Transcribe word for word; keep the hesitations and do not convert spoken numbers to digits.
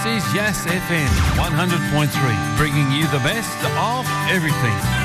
This is Yes F M one hundred point three, bringing you the best of everything.